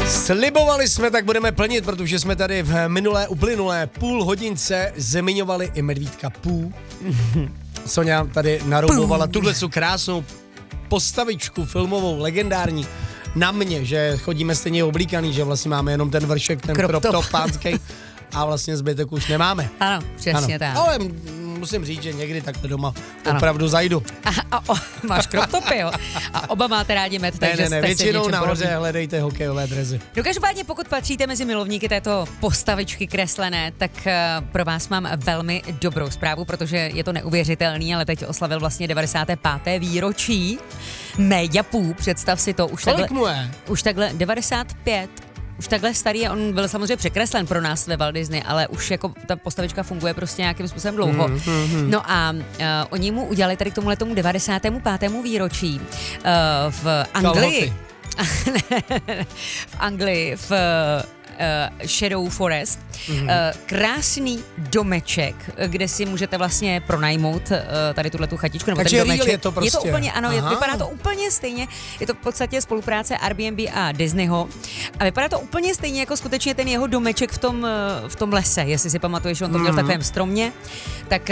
Slibovali jsme, tak budeme plnit, protože jsme tady v uplynulé půl hodince zmiňovali i Medvídka Pů. Sonja tady naroubovala tuhle krásnou postavičku filmovou, legendární, na mě, že chodíme stejně oblíkaný, že vlastně máme jenom ten vršek, ten crop top pánský a vlastně zbytek už nemáme. Ano, přesně tak. Ale musím říct, že někdy takhle doma opravdu zajdu. Máš crop topy, jo? A oba máte rádi med, takže ne, většinou nahoře hledejte hokejové dresy. No každopádně, pokud patříte mezi milovníky této postavičky kreslené, tak pro vás mám velmi dobrou zprávu, protože je to neuvěřitelný, ale teď oslavil vlastně 95. výročí Méďa Pů, představ si to. Už takhle 95. Už takhle starý, on byl samozřejmě překreslen pro nás ve Walt Disney, ale už jako ta postavička funguje prostě nějakým způsobem dlouho. No a oni mu udělali tady k tomuhletomu 95. výročí v Anglii. V Anglii, v Shadow Forest. Krásný domeček, kde si můžete vlastně pronajmout tady tuhletu chatičku. Nebo takže ten domeček. Je to prostě. Je to úplně, ano, vypadá to úplně stejně. Je to v podstatě spolupráce Airbnb a Disneyho. A vypadá to úplně stejně jako skutečně ten jeho domeček v tom lese. Jestli si pamatuješ, on to měl v takovém stromě. Tak